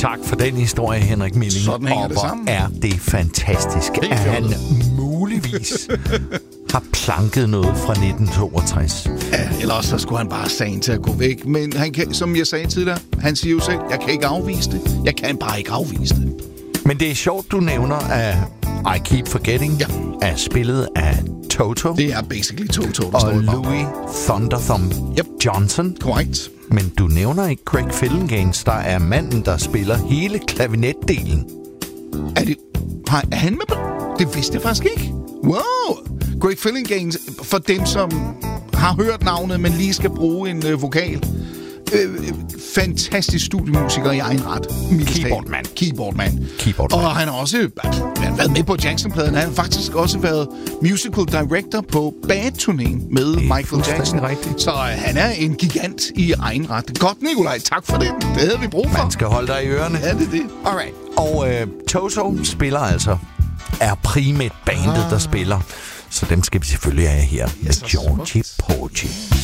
Tak for den historie, Henrik Milling. Sådan hænger og det sammen. er det fantastisk, at han muligvis har planket noget fra 1962. Ja, ellers så skulle han bare sagen til at gå væk. Men han kan, som jeg sagde tidligere, han siger jo selv, jeg kan ikke afvise det. Jeg kan bare ikke afvise det. Men det er sjovt, du nævner, at I Keep Forgetting er spillet af Toto. Det er basically Toto, der og står i Louis Thunder Thumb Johnson. Korrekt. Men du nævner ikke Craig Fillinganes, der er manden, der spiller hele klavinetdelen. Er han med på? Det vidste jeg faktisk ikke. Wow! Craig Fillinganes, for dem, som har hørt navnet, men lige skal bruge en vokal. Fantastisk studiemusiker i egen ret. Keyboardmand. Og han har også været med på Jackson-pladen. Han har faktisk også været musical director på Bad-turnéen med Michael Jackson. Rigtigt. Så han er en gigant i egen ret. Godt, Nikolaj. Tak for det. Det havde vi brug for. Man skal holde dig i ørerne. Ja, det er det. Alright. Og Toto spiller altså, er primært bandet, der spiller. Så dem skal vi selvfølgelig have her med Georgie Porgy.